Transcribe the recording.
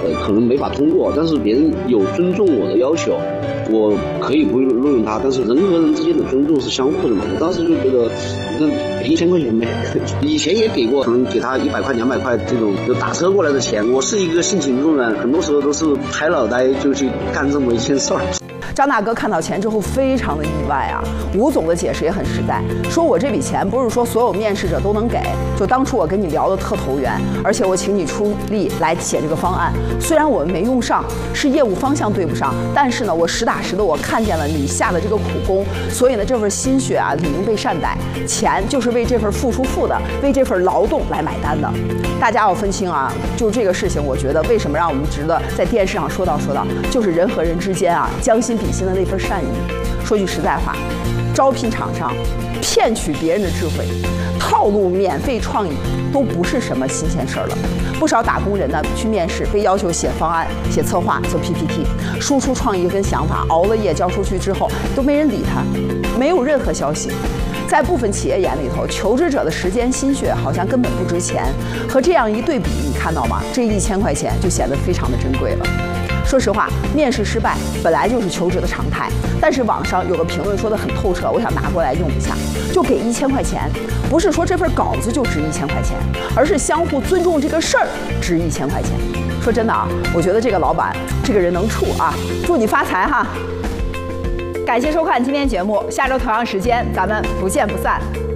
可能没法通过，但是别人有尊重我的要求，我可以不录用他，但是人和人之间的尊重是相互的嘛。我当时就觉得，那1000块钱呗，以前也给过，可能给他100块、200块这种就打车过来的钱。我是一个性情中人，很多时候都是拍脑袋就去干这么一件事儿。 张大哥看到钱之后非常的意外啊，吴总的解释也很实在，说我这笔钱不是说所有面试者都能给，就当初我跟你聊的特投缘，而且我请你出力来写这个方案，虽然我们没用上，是业务方向对不上，但是呢，我实打实的我看见了你下的这个苦功，所以呢，这份心血啊理应被善待，钱就是为这份付出付的，为这份劳动来买单的。大家要分清啊，就是这个事情，我觉得为什么让我们值得在电视上说到，就是人和人之间啊将心比心的那份善意。说句实在话，招聘场上骗取别人的智慧、套路免费创意都不是什么新鲜事儿了。不少打工人呢去面试，被要求写方案、写策划、做 PPT， 输出创意跟想法，熬了夜交出去之后都没人理他，没有任何消息。在部分企业眼里头，求职者的时间心血好像根本不值钱。和这样一对比，你看到吗？这1000块钱就显得非常的珍贵了。说实话，面试失败本来就是求职的常态，但是网上有个评论说得很透彻，我想拿过来用一下。就给1000块钱，不是说这份稿子就值1000块钱，而是相互尊重这个事儿值1000块钱。说真的啊，我觉得这个老板这个人能处啊，祝你发财哈！感谢收看今天节目，下周同样时间咱们不见不散。